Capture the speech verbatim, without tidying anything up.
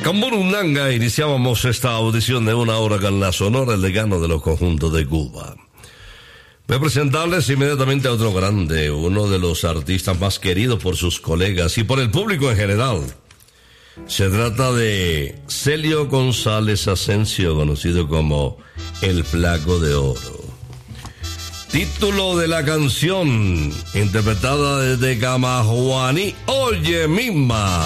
con Burundanga iniciábamos esta audición de una hora con la Sonora, el decano de los conjuntos de Cuba. Voy a presentarles inmediatamente a otro grande, uno de los artistas más queridos por sus colegas y por el público en general. Se trata de Celio González Asensio, conocido como El Flaco de Oro. Título de la canción, interpretada desde Camajuaní, Oye Misma.